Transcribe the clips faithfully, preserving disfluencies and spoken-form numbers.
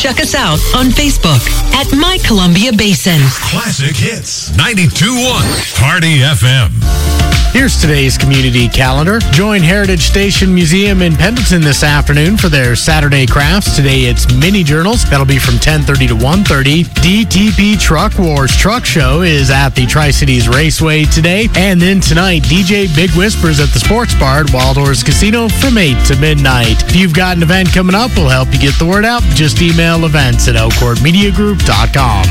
Check us out on Facebook at My Columbia Basin. Classic Hits ninety-two point one Party F M. Here's today's community calendar. Join Heritage Station Museum in Pendleton this afternoon for their Saturday crafts. Today it's mini journals. That'll be from ten thirty to one thirty. D T P Truck Wars Truck Show is at the Tri-Cities Raceway today. And then tonight, D J Big Whispers at the Sports Bar at Wild Horse Casino from eight to midnight. If you've got an event coming up, we'll help you get the word out. Just email events at elkhorn media group dot com.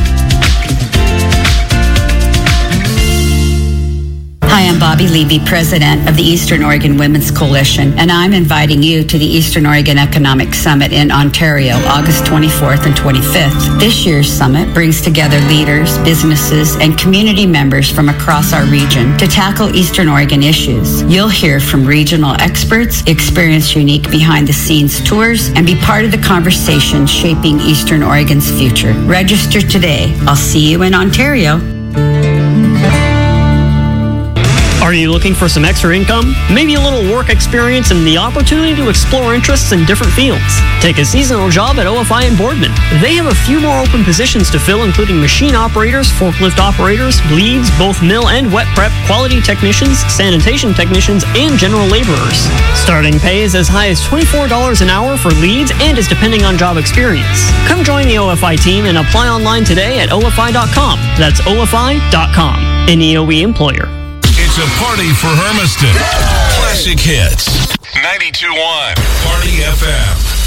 Hi, I'm Bobby Levy, president of the Eastern Oregon Women's Coalition, and I'm inviting you to the Eastern Oregon Economic Summit in Ontario, August twenty-fourth and twenty-fifth. This year's summit brings together leaders, businesses, and community members from across our region to tackle Eastern Oregon issues. You'll hear from regional experts, experience unique behind-the-scenes tours, and be part of the conversation shaping Eastern Oregon's future. Register today. I'll see you in Ontario. Are you looking for some extra income? Maybe a little work experience and the opportunity to explore interests in different fields? Take a seasonal job at O F I in Boardman. They have a few more open positions to fill, including machine operators, forklift operators, leads, both mill and wet prep, quality technicians, sanitation technicians, and general laborers. Starting pay is as high as twenty-four dollars an hour for leads and is depending on job experience. Come join the O F I team and apply online today at O F I dot com. That's O F I dot com. An E O E employer. It's a party for Hermiston. Classic Hits ninety-two point one Party F M.